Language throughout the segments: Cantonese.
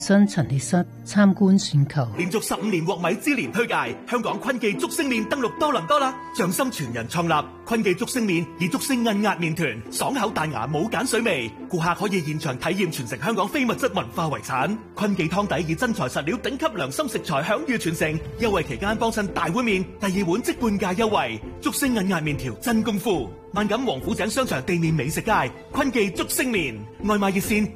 新陳列室參觀選購， 連續15年獲米芝蓮推介，香港坤記竹升麵登陸多倫多啦！匠心傳人創立坤記竹升麵，以竹升韌壓麵團，爽口彈牙，冇鹼水味，顧客可以現場體驗傳承香港非物質文化遺產。坤記湯底以真材實料頂級良心食材享譽傳承，優惠期間幫襯大碗麵，第2碗即半價優惠。竹升韌壓麵條真功夫。萬錦王府井商場地面美食街，坤記竹升麵，外賣熱線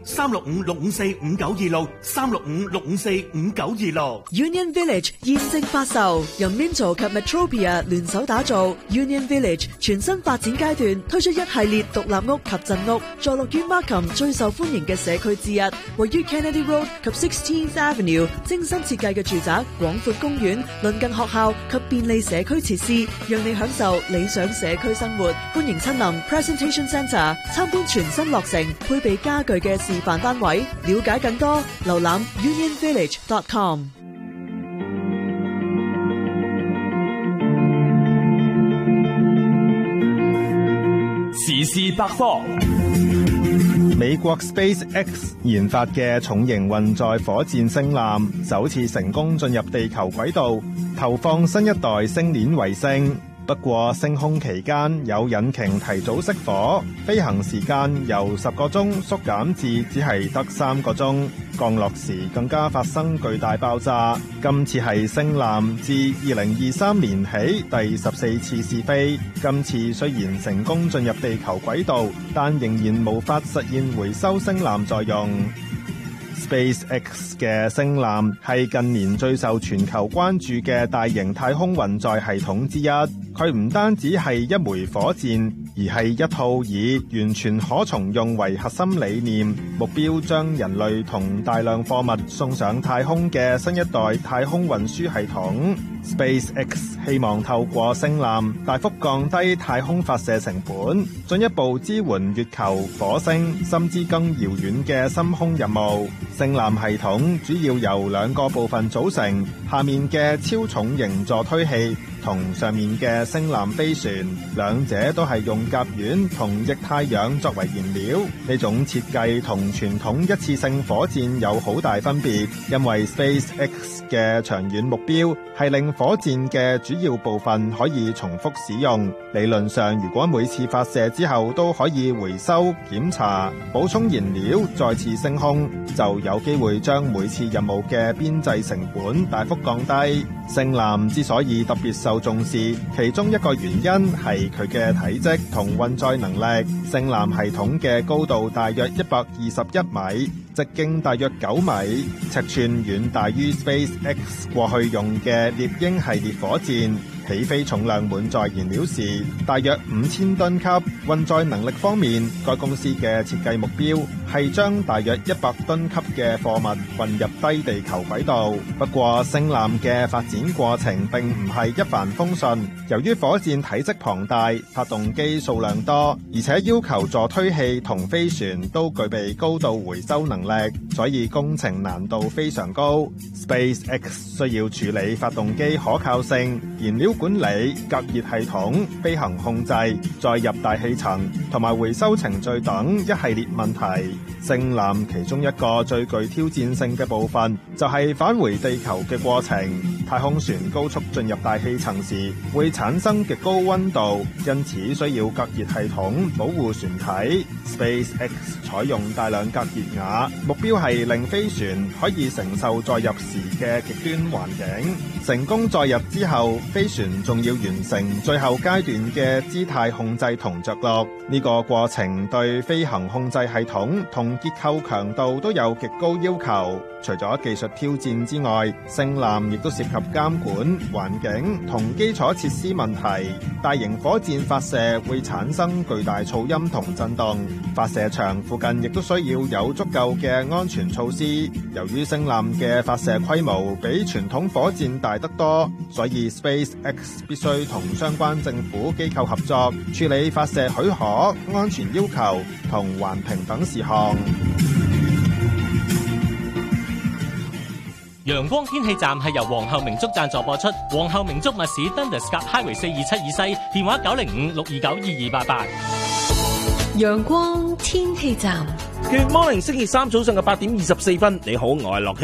365-654-5926，365-654-5926。 Union Village 現正發售，由 Minto 及 Metropia 聯手打造 Union Village 全新發展階段，推出一系列獨立屋及鎮屋，坐落於 Markham 最受歡迎嘅社區之一，位於 Kennedy Road 及 16th Avenue， 精心設計嘅住宅，廣闊公園，鄰近學校及便利社區設施，讓你享受理想社區生活。歡迎親臨 Presentation Centre 參觀全新落成配備家具嘅示範單位，了解更多瀏覽 unionvillage.com。 時事百科。 美國 SpaceX 研發嘅重型運載火箭星艦首次成功進入地球軌道，投放新一代星鏈衛星。不過升空期間有引擎提早熄火，飛行時間由10個鐘縮減至只係得3個鐘，降落時更加發生巨大爆炸。今次係星艦自2023年起第14次試飛，今次雖然成功進入地球軌道，但仍然無法實現回收星艦再用。SpaceX 嘅星艦係近年最受全球關注嘅大型太空運載系統之一。佢唔單止係一枚火箭，而係一套以完全可重用為核心理念，目標將人類同大量貨物送上太空嘅新一代太空運輸系統。SpaceX 希望透過星艦大幅降低太空發射成本，進一步支援月球、火星甚至更遙遠嘅深空任務。星艦系統主要由2個部分組成，下面嘅超重型助推器同上面嘅星艦飛船，兩者都係用甲烷同液態氧作為燃料。呢種設計同傳統一次性火箭有好大分別，因為 SpaceX 嘅長遠目標係令火箭嘅主要部分可以重複使用。理論上，如果每次發射之後都可以回收、檢查、補充燃料，再次升空，就有機會將每次任務嘅邊際成本大幅降低。星艦之所以特別受重視，其中一個原因係佢嘅體積同運載能力。星艦系統嘅高度大約121米，直徑大約9米，尺寸遠大於 SpaceX 過去用嘅獵鷹系列火箭。起飛重量滿載燃料時大約5000噸級。運載能力方面，該公司嘅設計目標係將大約100噸級嘅貨物運入低地球軌道。不過星艦嘅發展過程並唔係一帆風順，由於火箭體積龐大，發動機數量多，而且要求助推器同飛船都具備高度回收能力，所以工程難度非常高。SpaceX 需要處理發動機可靠性、燃料管理、隔熱系統、飛行控制、載入大氣層同埋回收程序等一系列問題。星艦其中一個最具挑戰性嘅部分就係返回地球嘅過程。太空船高速進入大氣層時會產生極高溫度，因此需要隔熱系統保護船體。SpaceX 採用大量隔熱瓦，目標係令飛船可以承受載入時嘅極端環境。成功載入之後，飛船仲要完成最後階段嘅姿態控制同着陸。呢個過程對飛行控制系統同結構強度都有極高要求。除咗技術挑戰之外，星艦亦都涉及監管、環境同基礎設施問題。大型火箭發射會產生巨大噪音同震動，發射場附近亦都需要有足夠嘅安全措施。由於星艦嘅發射規模比傳統火箭大得多，所以 SpaceX 必須同相關政府機構合作，處理發射許可、安全要求同環評等事項。 陽光天氣站係由皇后明燭贊助播出，皇后明燭密市 Dundas 夾 Highway 427以西，電話905-629-2288。 陽光天氣站。 Good morning， 星期三早上嘅8點24分，你好，我係樂